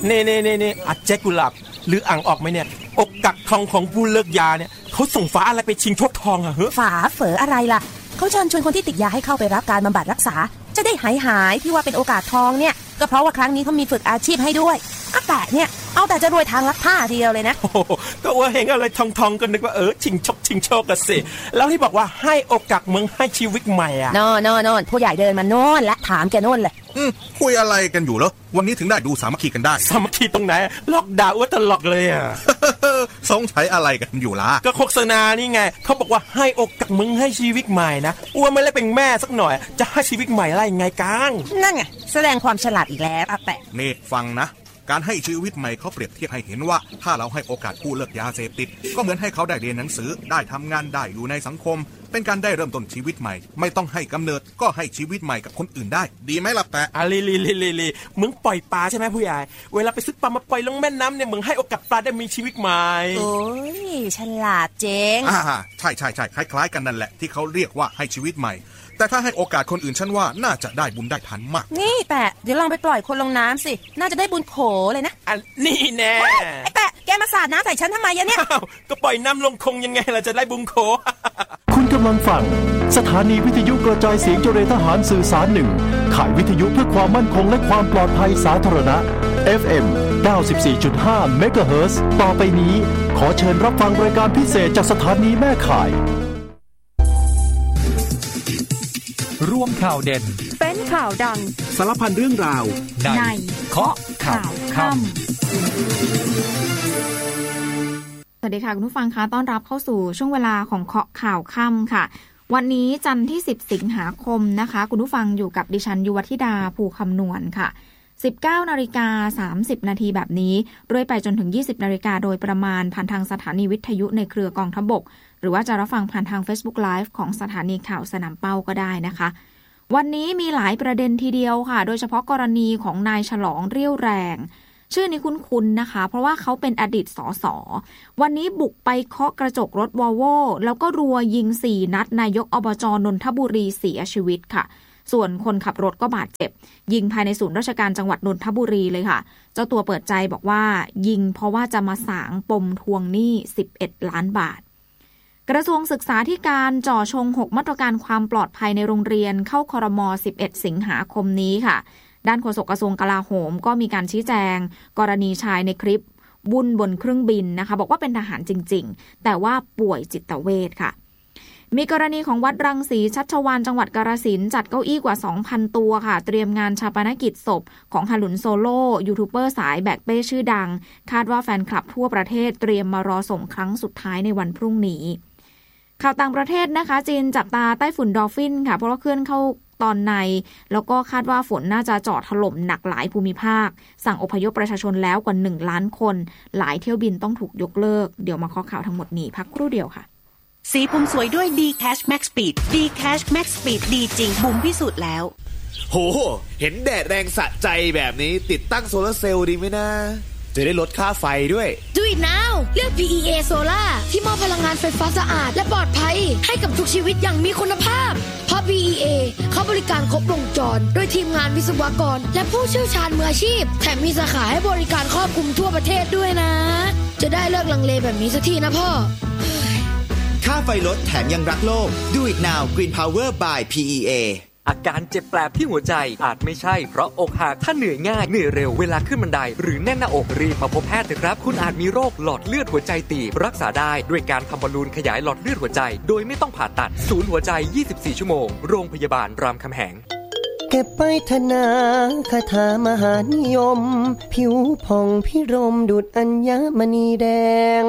เน่อัดแจ็คกุหลาบหรืออ่างออกไหมเนี่ยอกกักทองของผู้เลิกยาเนี่ยเขาส่งฝาอะไรไปชิงโชคทองอะเฮ้ยฝาเฝออะไรล่ะเขาเชิญชวนคนที่ติดยาให้เข้าไปรับการบำบัดรักษาจะได้หายที่ว่าเป็นโอกาสทองเนี่ยก็เพราะว่าครั้งนี้เขามีฝึกอาชีพให้ด้วยแต่เนี่ยเอาแต่จะรวยทางลักผ้าทีเดียวเลยนะก็ว่าเห็นอะไรทองกันนึกว่าชิงโชคกันสิแล้วที่บอกว่าให้โอกาสมึงให้ชีวิตใหม่อ่ะโน่นผู้ใหญ่เดินมาโน่นและถามแกโน่นเลยคุยอะไรกันอยู่เหรอวันนี้ถึงได้ดูสามัคคีกันได้สามัคคีตรงไหนล็อกดาวน์ตลอดเลยอ่ะสงสัยอะไรกันอยู่ล่ะก็โฆษณานี่ไงเขาบอกว่าให้โอกาสมึงให้ชีวิตใหม่นะอ้วนไม่ได้เป็นแม่สักหน่อยจะให้ชีวิตใหม่อะไรไงกังนั่นไงแสดงความฉลาดอีกแล้วแต่นี่ฟังนะการให้ชีวิตใหม่เขาเปรียบเทียบให้เห็นว่าถ้าเราให้โอกาสผู้เลิกยาเสพติดก็เหมือนให้เขาได้เรียนหนังสือได้ทำงานได้อยู่ในสังคมเป็นการได้เริ่มต้นชีวิตใหม่ไม่ต้องให้กำเนิดก็ให้ชีวิตใหม่กับคนอื่นได้ดีไหมล่ะแปะลีมึงปล่อยปลาใช่ไหมผู้ใหญ่เวลาไปซื้อปลามาปล่อยลงแม่น้ำเนี่ยมึงให้โอกาสปลาได้มีชีวิตใหม่โอ้ยฉลาดเจ๋งใช่คล้ายๆกันนั่นแหละที่เขาเรียกว่าให้ชีวิตใหม่แต่ถ้าให้โอกาสคนอื่นฉันว่าน่าจะได้บุญได้ทันมากนี่แปะเดี๋ยวลองไปปล่อยคนลงน้ำสิน่าจะได้บุญโขเลยนะนี่แน่ไอ้แปะแกมาสาดน้ำใส่ฉันทำไมเนี่ยก็ปล่อยน้ำลงคงยังไงล่ะจะได้บุญโขคุณกำลังฟังสถานีวิทยุกระจายเสียงเจริญทหารสื่อสาร1ขายวิทยุเพื่อความมั่นคงและความปลอดภัยสาธารณะ FM 94.5 เมกะเฮิรตซ์ต่อไปนี้ขอเชิญรับฟังรายการพิเศษจากสถานีแม่ข่ายร่วมข่าวเด่นเป็นข่าวดังสารพันเรื่องราวในเคาะข่าวค่ำสวัสดีค่ะคุณผู้ฟังคะต้อนรับเข้าสู่ช่วงเวลาของเคาะข่าวค่ำค่ะวันนี้จันทร์ที่10สิงหาคมนะคะคุณผู้ฟังอยู่กับดิฉันยุวธิดาภูคำนวณค่ะ 19:30 นาทีแบบนี้เรื่อยไปจนถึง 20 นาฬิกาโดยประมาณผ่านทางสถานีวิทยุในเครือกองทัพบกหรือว่าจะรับฟังผ่านทาง Facebook Live ของสถานีข่าวสนามเป้าก็ได้นะคะวันนี้มีหลายประเด็นทีเดียวค่ะโดยเฉพาะกรณีของนายฉลองเรี่ยวแรงชื่อนี้คุ้นๆนะคะเพราะว่าเขาเป็นอดีตสสวันนี้บุกไปเคาะกระจกรถวอลโว่แล้วก็รัวยิง4นัดนายกอบจ.นนทบุรีเสียชีวิตค่ะส่วนคนขับรถก็บาดเจ็บยิงภายในศูนย์ราชการจังหวัดนนทบุรีเลยค่ะเจ้าตัวเปิดใจบอกว่ายิงเพราะว่าจะมาสางปมทวงหนี้11ล้านบาทกระทรวงศึกษาธิการจ่อชง6มาตรการความปลอดภัยในโรงเรียนเข้าครม. 11 สิงหาคมนี้ค่ะด้านโฆษกกระทรวงกลาโหมก็มีการชี้แจงกรณีชายในคลิปวุ่นบนเครื่องบินนะคะบอกว่าเป็นทหารจริงๆแต่ว่าป่วยจิตเวชค่ะมีกรณีของวัดรังสีชัชวาลจังหวัดกาฬสินธุ์จัดเก้าอี้กว่า 2,000 ตัวค่ะเตรียมงานชาปนกิจศพของฮาลุนโซโล่ยูทูบเบอร์สายแบกเป้ชื่อดังคาดว่าแฟนคลับทั่วประเทศเตรียมมารอส่งครั้งสุดท้ายในวันพรุ่งนี้ข่าวต่างประเทศนะคะจีนจับตาไต้ฝุ่นดอลฟินค่ะเพราะว่าเคลื่อนเข้าตอนในแล้วก็คาดว่าฝนน่าจะเจาะถล่มหนักหลายภูมิภาคสั่งอพยพประชาชนแล้วกว่า1ล้านคนหลายเที่ยวบินต้องถูกยกเลิกเดี๋ยวมาข้อข่าวทั้งหมดนี้พักครู่เดียวค่ะสีผมสวยด้วย D-Cash Max Speed D-Cash Max Speed ดีจริงบุ๋มพิสูจน์แล้วโหเห็นแดดแรงสะใจแบบนี้ติดตั้งโซลาร์เซลล์ดีไหมนะจะได้ลดค่าไฟด้วย Do it now เลือก PEA Solar ที่มอบพลังงานไฟฟ้าสะอาดและปลอดภัยให้กับทุกชีวิตอย่างมีคุณภาพเพราะ PEA เขาบริการครบวงจรโดยทีมงานวิศวกรและผู้เชี่ยวชาญมืออาชีพแถมมีสาขาให้บริการครอบคลุมทั่วประเทศด้วยนะจะได้เลิกลังเลแบบนี้สักทีนะพ่อค่าไฟลดแถมยังรักโลก Do it now Green Power by PEA อาการเจ็บแปลบที่หัวใจอาจไม่ใช่เพราะอกหักถ้าเหนื่อยง่ายเหนื่อยเร็วเวลาขึ้นบันไดหรือแน่นหน้าอกรีบมาพบแพทย์เถอะครับคุณอาจมีโรคหลอดเลือดหัวใจตีบรักษาได้ด้วยการทำบอลลูนขยายหลอดเลือดหัวใจโดยไม่ต้องผ่าตัดศูนย์หัวใจ24ชั่วโมงโรงพยาบาลรามคำแหงเก็บไปธนาคาถามหานิยมผิวผ่องพิรมดุจอัญมณีแดง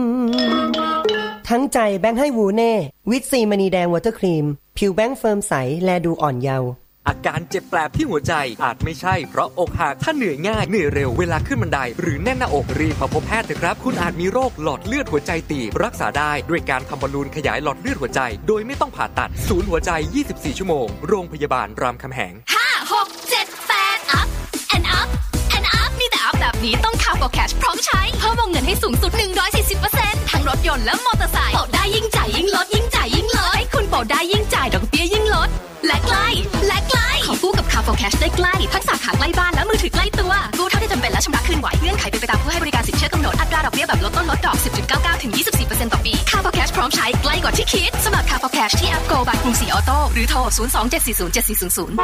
ทั้งใจแบงค์ให้วูเน่วิตซีมณีแดงวอเตอร์ครีมผิวแบงค์เฟิร์มใสแลดูอ่อนเยาว์อาการเจ็บแปลบที่หัวใจอาจไม่ใช่เพราะอกหักถ้าเหนื่อยง่ายเหนื่อยเร็วเวลาขึ้นบันไดหรือแน่นหน้าอกรีบมาพบแพทย์เถอะครับคุณอาจมีโรคหลอดเลือดหัวใจตีบรักษาได้ด้วยการทำบอลลูนขยายหลอดเลือดหัวใจโดยไม่ต้องผ่าตัดศูนย์หัวใจ24ชั่วโมงโรงพยาบาลรามคำแหง 5 6 7 8 up and up and up มีแต่อัพแบบนี้ต้องข่าวกับแคชพร้อมใช้เพิ่มวงเงินให้สูงสุด 140% ทั้งรถยนต์และมอเตอร์ไซค์โปะได้ยิ่งจ่ายยิ่งลดยิ่งจ่ายยิ่งลดให้คุณโปะได้ยิ่งจ่ายดอกเบี้ยยิ่งลดและใกล้ขอกู้กับข่าวกับแคชได้ใกล้ทักษะขาใกล้บ้านและมือถือใกล้ตัวกู้เท่าที่จำจำเป็นและชำระคืนไหวเงื่อนไขเป็นไปตามผู้ให้บริการสินเชื่อกำหนดอัตราดอกเบี้ยแบบลดต้นลดดอก 10.99 ถึง 24% ต่อปีค่า Cash พร้อมใช้ใกล้กว่าที่คิดสมัครค่า Cash ที่แอป Go by กรุงศรีออโต้หรือโทร 027407400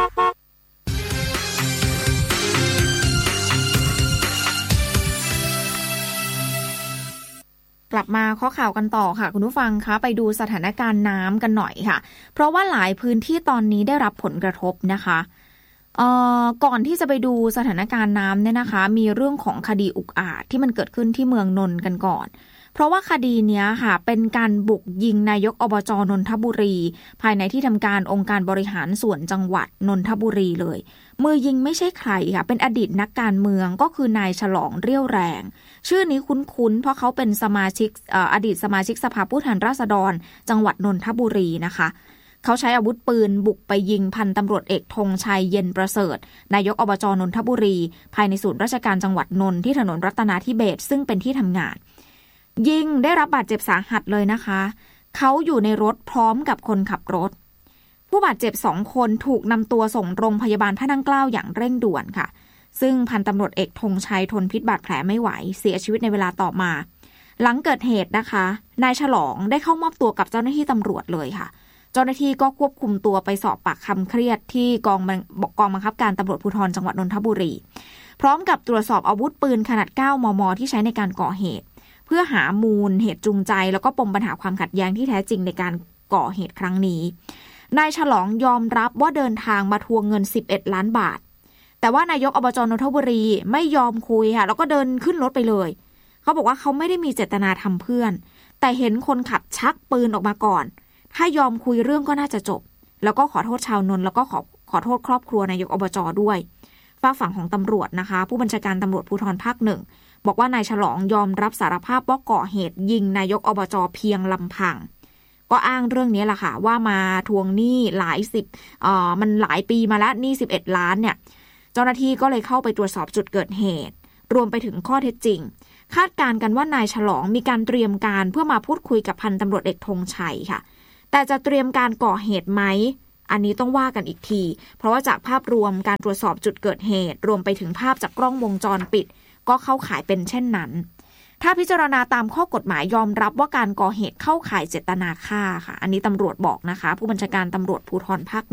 กลับมาข้อข่าวกันต่อค่ะคุณผู้ฟังคะไปดูสถานการณ์น้ำกันหน่อยค่ะเพราะว่าหลายพื้นที่ตอนนี้ได้รับผลกระทบนะคะก่อนที่จะไปดูสถานการณ์น้ำเนี่ยนะคะมีเรื่องของคดีอุกอาจที่มันเกิดขึ้นที่เมืองนนท์กันก่อนเพราะว่าคดีนี้ค่ะเป็นการบุกยิงนายกอบจ.นนทบุรีภายในที่ทำการองค์การบริหารส่วนจังหวัดนนทบุรีเลยมือยิงไม่ใช่ใครค่ะเป็นอดีตนักการเมืองก็คือนายฉลองเรี่ยวแรงชื่อนี้คุ้นๆเพราะเขาเป็นสมาชิกอดีตสมาชิกสภาผู้แทนราษฎรจังหวัดนนทบุรีนะคะเขาใช้อาวุธปืนบุกไปยิงพันตำรวจเอกธงชัยเย็นประเสริฐนายกอบจ.นนทบุรีภายในศูนย์ราชการจังหวัดนนท์ที่ถนนรัตนาธิเบศรซึ่งเป็นที่ทำงานยิงได้รับบาดเจ็บสาหัสเลยนะคะเขาอยู่ในรถพร้อมกับคนขับรถผู้บาดเจ็บ2 คนถูกนำตัวส่งโรงพยาบาลพระนั่งเกล้าอย่างเร่งด่วนค่ะซึ่งพันตำรวจเอกธงชัยทนพิษบาดแผลไม่ไหวเสียชีวิตในเวลาต่อมาหลังเกิดเหตุนะคะนายฉลองได้เข้ามอบตัวกับเจ้าหน้าที่ตำรวจเลยค่ะเจ้าหน้าที่ก็ควบคุมตัวไปสอบปากคำเครียดที่กองบังคับการตำรวจภูธรจังหวัดนนทบุรีพร้อมกับตรวจสอบอาวุธปืนขนาด 9 มม.ที่ใช้ในการก่อเหตุเพื่อหามูลเหตุจูงใจแล้วก็ปมปัญหาความขัดแย้งที่แท้จริงในการก่อเหตุครั้งนี้นายฉลองยอมรับว่าเดินทางมาทวงเงิน11 ล้านบาทแต่ว่านายกอบจ.นนทบุรีไม่ยอมคุยค่ะแล้วก็เดินขึ้นรถไปเลยเขาบอกว่าเขาไม่ได้มีเจตนาทำเพื่อนแต่เห็นคนขับชักปืนออกมาก่อนถ้ายอมคุยเรื่องก็น่าจะจบแล้วก็ขอโทษชาวนนท์แล้วก็ขอโทษครอบครัวนายกอบจ.ด้วยฝากฝั่งของตำรวจนะคะผู้บัญชาการตำรวจภูธรภาค 1บอกว่านายฉลองยอมรับสารภาพว่าก่อเหตุยิงนายกอบจ.เพียงลำพังก็อ้างเรื่องนี้แหละค่ะว่ามาทวงหนี้หลายมันหลายปีมาแล้วหนี้11 ล้านเนี่ยเจ้าหน้าที่ก็เลยเข้าไปตรวจสอบจุดเกิดเหตุรวมไปถึงข้อเท็จจริงคาดการณ์กันว่านายฉลองมีการเตรียมการเพื่อมาพูดคุยกับพันตำรวจเอกธงชัยค่ะแต่จะเตรียมการก่อเหตุไหมอันนี้ต้องว่ากันอีกทีเพราะว่าจากภาพรวมการตรวจสอบจุดเกิดเหตุรวมไปถึงภาพจากกล้องวงจรปิดก็เข้าข่ายเป็นเช่นนั้นถ้าพิจารณาตามข้อกฎหมายยอมรับว่าการก่อเหตุเข้าข่ายเจตนาฆ่าค่ะอันนี้ตำรวจบอกนะคะผู้บัญชาการตำรวจภูธรภาค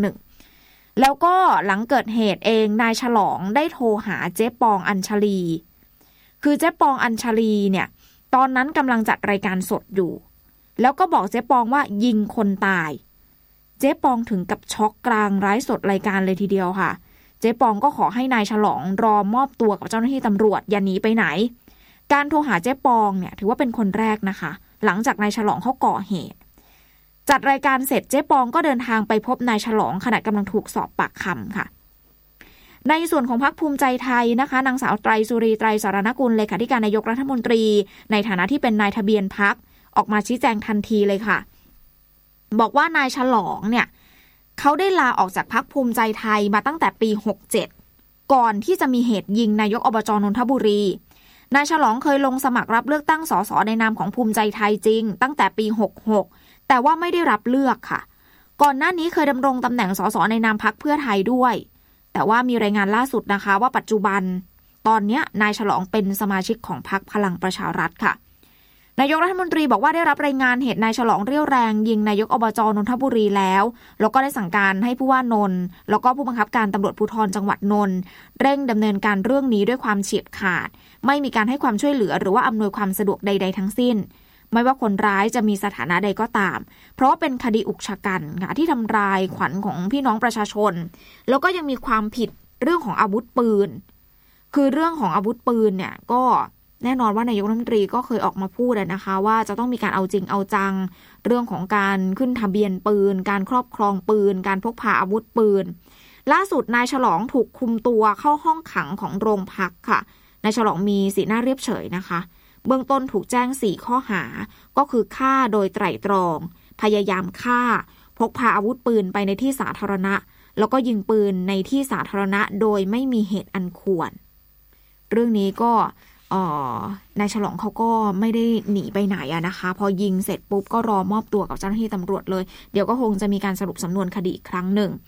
1แล้วก็หลังเกิดเหตุเองนายฉลองได้โทรหาเจ๊ปองอัญชลีคือเจ๊ปองอัญชลีเนี่ยตอนนั้นกำลังจัดรายการสดอยู่แล้วก็บอกเจ๊ปองว่ายิงคนตายเจ๊ปองถึงกับช็อกกลางไลฟ์สดรายการเลยทีเดียวค่ะเจ๊ปองก็ขอให้นายฉลองรอมอบตัวกับเจ้าหน้าที่ตำรวจอย่าหนีไปไหนการโทรหาเจ๊ปองเนี่ยถือว่าเป็นคนแรกนะคะหลังจากนายฉลองเขาก่อเหตุจัดรายการเสร็จเจ๊ปองก็เดินทางไปพบนายฉลองขณะกำลังถูกสอบปากคำค่ะในส่วนของพรรคภูมิใจไทยนะคะนางสาวไตรสุรีไตรสารณกุลเลขาธิการนายกรัฐมนตรีในฐานะที่เป็นนายทะเบียนพรรคออกมาชี้แจงทันทีเลยค่ะบอกว่านายฉลองเนี่ยเขาได้ลาออกจากพรรคภูมิใจไทยมาตั้งแต่ปี 67ก่อนที่จะมีเหตุยิงนายกอบจ.นนทบุรีนายฉลองเคยลงสมัครรับเลือกตั้งสสในนามของภูมิใจไทยจริงตั้งแต่ปี 66แต่ว่าไม่ได้รับเลือกค่ะก่อนหน้านี้เคยดำรงตำแหน่งสสในนามพรรคเพื่อไทยด้วยแต่ว่ามีรายงานล่าสุดนะคะว่าปัจจุบันตอนนี้นายฉลองเป็นสมาชิกของพรรคพลังประชารัฐค่ะนายกรัฐมนตรีบอกว่าได้รับรายงานเหตุนายฉลองเรี่ยวแรงยิงนายกอบจ.นนทบุรีแล้วก็ได้สั่งการให้ผู้ว่านนท์แล้วก็ผู้บังคับการตำรวจภูธรจังหวัดนนท์เร่งดำเนินการเรื่องนี้ด้วยความเฉียบขาดไม่มีการให้ความช่วยเหลือหรือว่าอำนวยความสะดวกใดๆทั้งสิ้นไม่ว่าคนร้ายจะมีสถานะใดก็ตามเพราะว่าเป็นคดีอุกชะกันค่ะที่ทำลายขวัญของพี่น้องประชาชนแล้วก็ยังมีความผิดเรื่องของอาวุธปืนคือเรื่องของอาวุธปืนเนี่ยก็แน่นอนว่านายกรัฐมนตรีก็เคยออกมาพูดนะคะว่าจะต้องมีการเอาจริงเอาจังเรื่องของการขึ้นทะเบียนปืนการครอบครองปืนการพกพาอาวุธปืนล่าสุดนายฉลองถูกคุมตัวเข้าห้องขังของโรงพักค่ะนายฉลองมีสีหน้าเรียบเฉยนะคะเบื้องต้นถูกแจ้ง4ข้อหาก็คือฆ่าโดยไตร่ตรองพยายามฆ่าพกพาอาวุธปืนไปในที่สาธารณะแล้วก็ยิงปืนในที่สาธารณะโดยไม่มีเหตุอันควรเรื่องนี้ก็นายฉลองเขาก็ไม่ได้หนีไปไหนนะคะพอยิงเสร็จปุ๊บก็รอมอบตัวกับเจ้าหน้าที่ตำรวจเลยเดี๋ยวก็คงจะมีการสรุปสำนวนคดีอีกครั้งหนึ่ง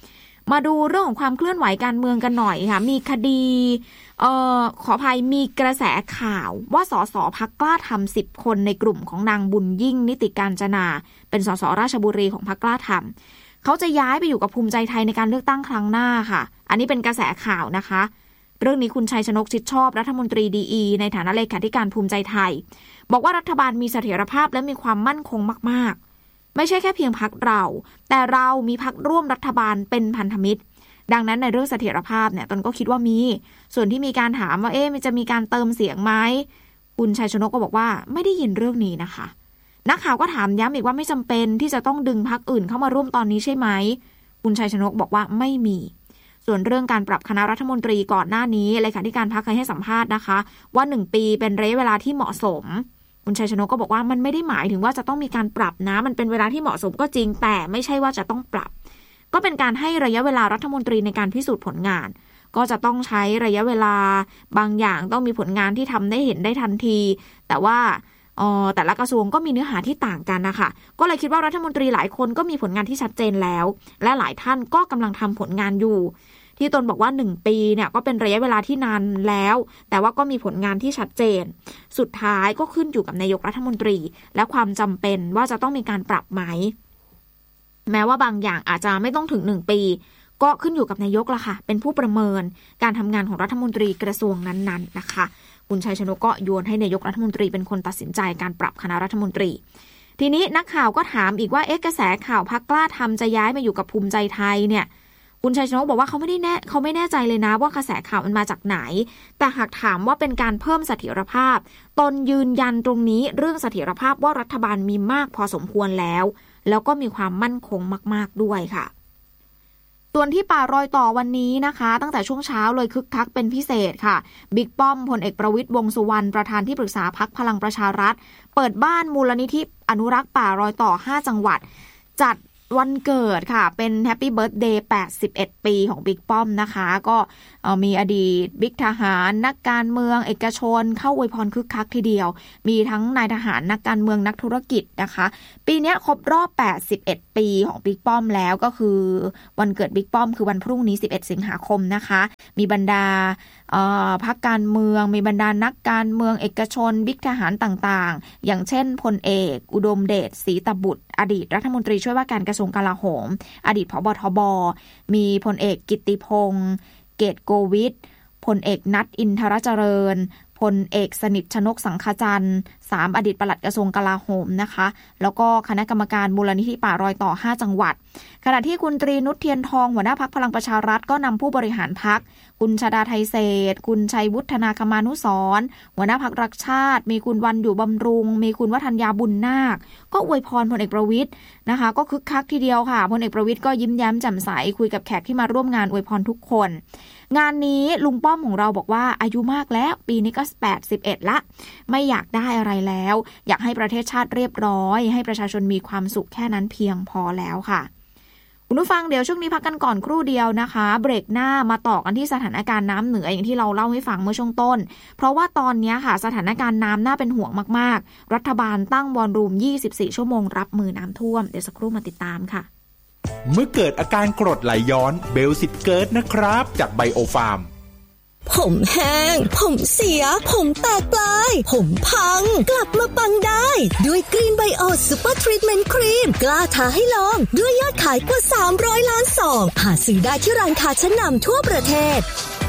มาดูเรื่องของความเคลื่อนไหวการเมืองกันหน่อยค่ะมีคดีขออภัยมีกระแสข่าวว่าสสพรรคกล้าทำ10 คนในกลุ่มของนางบุญยิ่งนิติการจนาเป็นสสราชบุรีของพรรคกล้าทำเขาจะย้ายไปอยู่กับภูมิใจไทยในการเลือกตั้งครั้งหน้าค่ะอันนี้เป็นกระแสข่าวนะคะเรื่องนี้คุณชัยชนกชิดชอบรัฐมนตรีดีในฐานะเลขาธิการภูมิใจไทยบอกว่ารัฐบาลมีเสถียรภาพและมีความมั่นคงมากๆไม่ใช่แค่เพียงพรรคเราแต่เรามีพรรคร่วมรัฐบาลเป็นพันธมิตรดังนั้นในเรื่องเสถียรภาพเนี่ยตนก็คิดว่ามีส่วนที่มีการถามว่ามันจะมีการเติมเสียงไหมคุณชัยชนกก็บอกว่าไม่ได้ยินเรื่องนี้นะคะนักข่าวก็ถามย้ำอีกว่าไม่จำเป็นที่จะต้องดึงพรรคอื่นเข้ามาร่วมตอนนี้ใช่ไหมคุณชัยชนกบอกว่าไม่มีส่วนเรื่องการปรับคณะรัฐมนตรีก่อนหน้านี้เลขาธิการพรรคเคยให้สัมภาษณ์นะคะว่า1 ปีเป็นระยะเวลาที่เหมาะสมคุณชัยชนกก็บอกว่ามันไม่ได้หมายถึงว่าจะต้องมีการปรับนะมันเป็นเวลาที่เหมาะสมก็จริงแต่ไม่ใช่ว่าจะต้องปรับก็เป็นการให้ระยะเวลารัฐมนตรีในการพิสูจน์ผลงานก็จะต้องใช้ระยะเวลาบางอย่างต้องมีผลงานที่ทำได้เห็นได้ทันทีแต่ว่าแต่ละกระทรวงก็มีเนื้อหาที่ต่างกันนะคะก็เลยคิดว่ารัฐมนตรีหลายคนก็มีผลงานที่ชัดเจนแล้วและหลายท่านก็กำลังทำผลงานอยู่ที่ตนบอกว่า1 ปีเนี่ยก็เป็นระยะเวลาที่นานแล้วแต่ว่าก็มีผลงานที่ชัดเจนสุดท้ายก็ขึ้นอยู่กับนายกรัฐมนตรีและความจำเป็นว่าจะต้องมีการปรับไหมแม้ว่าบางอย่างอาจจะไม่ต้องถึง1 ปีก็ขึ้นอยู่กับนายกละค่ะเป็นผู้ประเมินการทำงานของรัฐมนตรีกระทรวงนั้นๆนะคะคุณชัยชนกก็โยนให้นายกรัฐมนตรีเป็นคนตัดสินใจการปรับคณะรัฐมนตรีทีนี้นักข่าวก็ถามอีกว่ากระแสข่าวพรรคกล้าทำจะย้ายมาอยู่กับภูมิใจไทยเนี่ยคุณชัยชนกบอกว่าเขาไม่แน่ใจเลยนะว่ากระแสข่าวมันมาจากไหนแต่หากถามว่าเป็นการเพิ่มเสถียรภาพตนยืนยันตรงนี้เรื่องเสถียรภาพว่ารัฐบาลมีมากพอสมควรแล้วก็มีความมั่นคงมากๆด้วยค่ะส่วนที่ป่ารอยต่อวันนี้นะคะตั้งแต่ช่วงเช้าเลยคึกคักเป็นพิเศษค่ะบิ๊กป้อมพลเอกประวิตรวงษ์สุวรรณประธานที่ปรึกษาพรรคพลังประชารัฐเปิดบ้านมูลนิธิอนุรักษ์ป่ารอยต่อ5 จังหวัดจัดวันเกิดค่ะเป็นแฮปปี้เบิร์ธเดย์81 ปีของบิ๊กป้อมนะคะก็มีอดีตบิ๊กทหารนักการเมืองเอกชนเข้าอวยพรคึกคักทีเดียวมีทั้งนายทหารนักการเมืองนักธุรกิจนะคะปีนี้ครบรอบ81 ปีของบิ๊กป้อมแล้วก็คือวันเกิดบิ๊กป้อมคือวันพรุ่งนี้11 สิงหาคมนะคะมีบรรดาพรรคการเมืองมีบรรดานักการเมืองเอกชนบิ๊กทหารต่างๆอย่างเช่นพลเอกอุดมเดชศรีตบุตรอดีตรัฐมนตรีช่วยว่าการกระทรวงกลาโหมอดีตผบ.ทบ.มีพลเอกกิตติพงษ์เกตโกวิทพลเอกนัทอินทรเจริญพลเอกสนิทชนกสังฆจันทร์3อดีตปลัดกระทรวงกลาโหมนะคะแล้วก็คณะกรรมการมูลนิธิป่ารอยต่อ5 จังหวัดขณะที่คุณตรีนุชเทียนทองหัวหน้าพรรคพลังประชารัฐก็นำผู้บริหารพรรคคุณชฎาไทยเศรษฐ์คุณชัยวุฒนาคมานุสรณ์หัวหน้าพรรครักชาติมีคุณวันอยู่บำรุงมีคุณวัฒนยาบุญนาคก็อวยพรพลเอกประวิตรนะคะก็คึกคักทีเดียวค่ะพลเอกประวิตรก็ยิ้มแย้มแจ่มใสคุยกับแขกที่มาร่วมงานอวยพรทุกคนงานนี้ลุงป้อมของเราบอกว่าอายุมากแล้วปีนี้ก็81ละไม่อยากได้อะไรแล้วอยากให้ประเทศชาติเรียบร้อยให้ประชาชนมีความสุขแค่นั้นเพียงพอแล้วค่ะคุณผู้ฟังเดี๋ยวช่วงนี้พักกันก่อนครู่เดียวนะคะเบรกหน้ามาต่อกันที่สถานการณ์น้ำเหนืออย่างที่เราเล่าให้ฟังเมื่อช่วงต้นเพราะว่าตอนนี้ค่ะสถานการณ์น้ำน่าเป็นห่วงมากๆรัฐบาลตั้งวอลลุ่ม24 ชั่วโมงรับมือน้ำท่วมเดี๋ยวสักครู่มาติดตามค่ะเมื่อเกิดอาการกรดไหลย้อนเบลสิทธิ์เกิดนะครับจากไบโอฟาร์มผมแห้งผมเสียผมแตกปลายผมพังกลับมาปังได้ด้วยกรีนไบโอซูเปอร์ทรีทเมนต์ครีมกล้าท้าให้ลองด้วยยอดขายกว่า300 ล้านซองหาซื้อได้ที่ร้านค้าชั้นนำทั่วประเทศ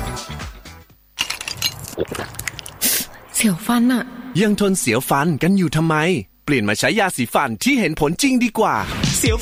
เสียวฟันอะยังทนเสียวฟันกันอยู่ทำไมเปลี่ยนมาใช้ยาสีฟันที่เห็นผลจริงดีกว่าเสียว